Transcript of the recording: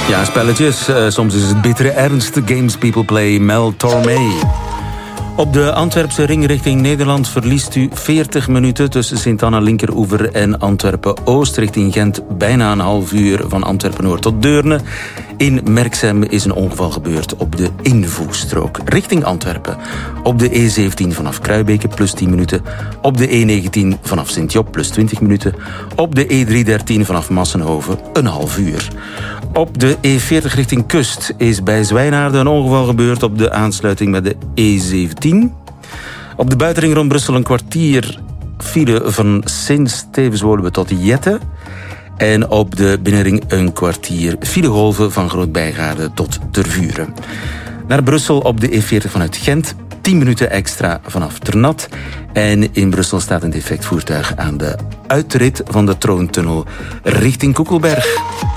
Ja, spelletjes. Soms is het bittere ernst. Games people play. Mel Tormé. Op de Antwerpse ring richting Nederland verliest u 40 minuten... tussen Sint-Anna Linkeroever en Antwerpen-Oost. Richting Gent bijna een half uur van Antwerpen-Noord tot Deurne. In Merksem is een ongeval gebeurd op de invoegstrook. Richting Antwerpen. Op de E17 vanaf Kruibeke plus 10 minuten. Op de E19 vanaf Sint-Job plus 20 minuten. Op de E313 vanaf Massenhoven een half uur. Op de E40 richting Kust is bij Zwijnaarden een ongeval gebeurd... op de aansluiting met de E17. Op de buitenring rond Brussel een kwartier file van Sint-Stevenswoluwe tot Jette. En op de binnenring een kwartier filegolven van Groot-Bijgaarden tot Tervuren. Naar Brussel op de E40 vanuit Gent. 10 minuten extra vanaf Ternat. En in Brussel staat een defect voertuig aan de uitrit van de Troontunnel richting Koekelberg.